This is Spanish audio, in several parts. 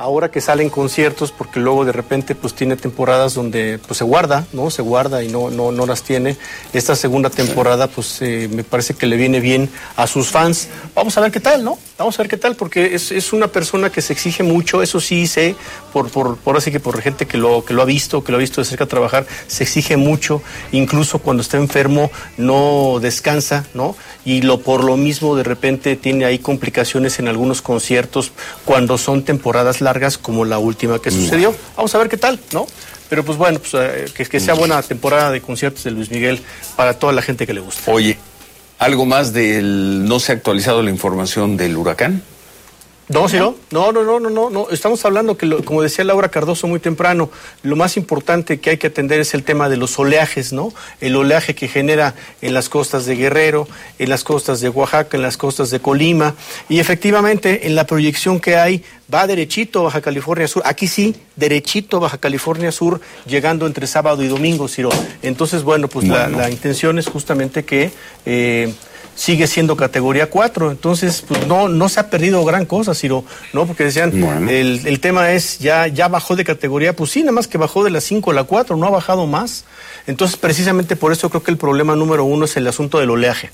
ahora que salen conciertos, porque luego de repente pues tiene temporadas donde pues se guarda, ¿no? Se guarda y no las tiene. Esta segunda temporada pues me parece que le viene bien a sus fans. Vamos a ver qué tal, ¿no? Vamos a ver qué tal, porque es una persona que se exige mucho, eso sí sé, por así que por gente que lo ha visto de cerca trabajar, se exige mucho, incluso cuando está enfermo no descansa, ¿no? Y por lo mismo de repente tiene ahí complicaciones en algunos conciertos cuando son temporadas largas como la última que sucedió. Vamos a ver qué tal, ¿no? Pero pues bueno, pues, que sea buena temporada de conciertos de Luis Miguel para toda la gente que le gusta. Oye, ¿algo más no se ha actualizado la información del huracán? No, Ciro, no. Estamos hablando que, como decía Laura Cardoso muy temprano, lo más importante que hay que atender es el tema de los oleajes, ¿no? El oleaje que genera en las costas de Guerrero, en las costas de Oaxaca, en las costas de Colima, y efectivamente en la proyección que hay va derechito Baja California Sur, aquí sí, derechito Baja California Sur, llegando entre sábado y domingo, Ciro. Entonces, bueno, pues la intención es justamente que sigue siendo categoría 4, entonces pues no se ha perdido gran cosa, Ciro, ¿no? Porque decían, el tema es, ya bajó de categoría, pues sí, nada más que bajó de la 5 a la 4, no ha bajado más. Entonces, precisamente por eso creo que el problema número 1 es el asunto del oleaje.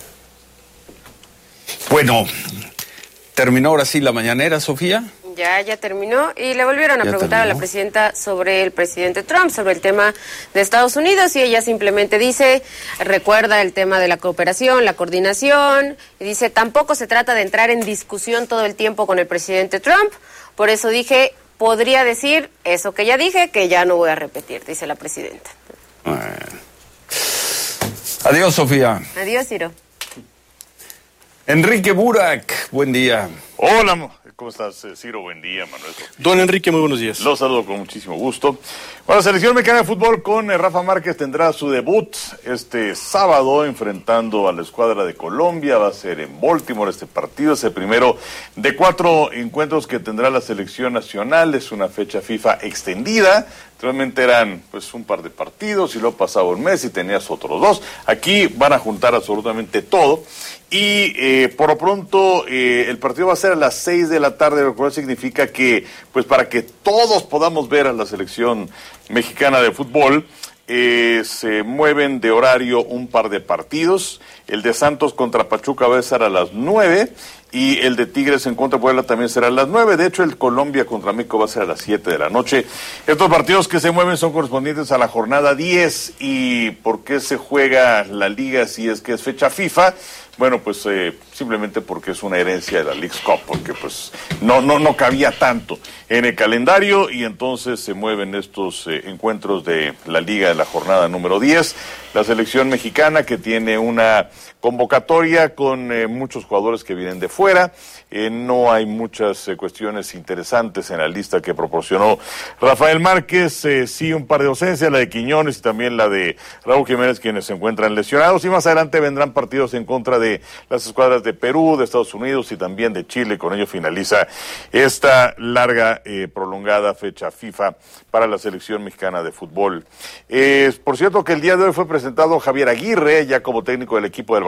Bueno, ¿terminó ahora sí la mañanera, Sofía? Ya terminó y le volvieron a preguntar a la presidenta sobre el presidente Trump, sobre el tema de Estados Unidos, y ella simplemente dice, recuerda el tema de la cooperación, la coordinación, y dice, tampoco se trata de entrar en discusión todo el tiempo con el presidente Trump, por eso dije, podría decir eso que ya dije, que ya no voy a repetir, dice la presidenta. Adiós, Sofía. Adiós, Ciro. Enrique Burak, buen día. Hola, ¿cómo estás, Ciro? Buen día, Manuel. Don Enrique, muy buenos días. Los saludo con muchísimo gusto. Bueno, la selección mexicana de fútbol con Rafa Márquez tendrá su debut este sábado enfrentando a la escuadra de Colombia. Va a ser en Baltimore este partido. Es el primero de 4 encuentros que tendrá la selección nacional. Es una fecha FIFA extendida. Realmente eran pues un par de partidos y luego pasaba un mes y tenías otros 2. Aquí van a juntar absolutamente todo. Y por lo pronto el partido va a ser a las 6 de la tarde, lo cual significa que, pues para que todos podamos ver a la selección mexicana de fútbol, se mueven de horario un par de partidos. El de Santos contra Pachuca va a ser a las 9 y el de Tigres en contra de Puebla también será a las 9. De hecho, el Colombia contra México va a ser a las 7 de la noche. Estos partidos que se mueven son correspondientes a la jornada 10. ¿Y por qué se juega la liga si es que es fecha FIFA? Bueno, pues simplemente porque es una herencia de la Leagues Cup, porque pues no cabía tanto en el calendario y entonces se mueven estos encuentros de la liga de la jornada número 10. La selección mexicana que tiene una convocatoria con muchos jugadores que vienen de fuera. No hay muchas cuestiones interesantes en la lista que proporcionó Rafael Márquez. Sí, un par de ausencias, la de Quiñones y también la de Raúl Jiménez, quienes se encuentran lesionados. Y más adelante vendrán partidos en contra de las escuadras de Perú, de Estados Unidos y también de Chile. Con ello finaliza esta larga, prolongada fecha FIFA para la selección mexicana de fútbol. Por cierto que el día de hoy fue presentado Javier Aguirre, ya como técnico del equipo del